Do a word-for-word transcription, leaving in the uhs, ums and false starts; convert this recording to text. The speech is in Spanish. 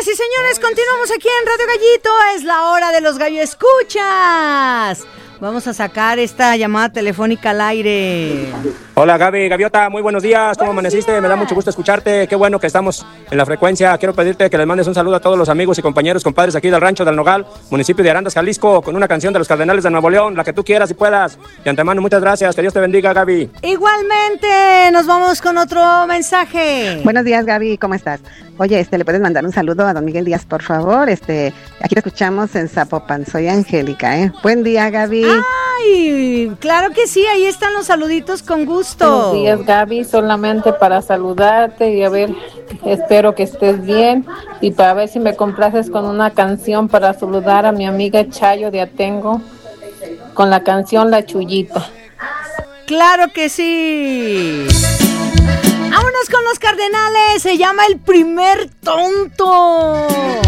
Señoras y señores, continuamos aquí en Radio Gallito. Es la hora de los gallo escuchas. Vamos a sacar esta llamada telefónica al aire. Hola Gaby, Gaviota, muy buenos días. ¿Cómo amaneciste? Me da mucho gusto escucharte. Qué bueno que estamos en la frecuencia. Quiero pedirte que les mandes un saludo a todos los amigos y compañeros, compadres aquí del rancho del Nogal, municipio de Arandas, Jalisco, con una canción de los Cardenales de Nuevo León, la que tú quieras y puedas. De antemano, muchas gracias. Que Dios te bendiga, Gaby. Igualmente, nos vamos con otro mensaje. Buenos días, Gaby, ¿cómo estás? Oye, este, ¿le puedes mandar un saludo a don Miguel Díaz, por favor? Este, aquí te escuchamos en Zapopan. Soy Angélica, ¿eh? Buen día, Gaby. Ay, claro que sí, ahí están los saluditos con gusto. Buenos días, Gaby, solamente para saludarte y a ver, espero que estés bien y para ver si me complaces con una canción para saludar a mi amiga Chayo de Atengo con la canción La Chullita. Claro que sí. Vámonos con los Cardenales, se llama El Primer Tonto.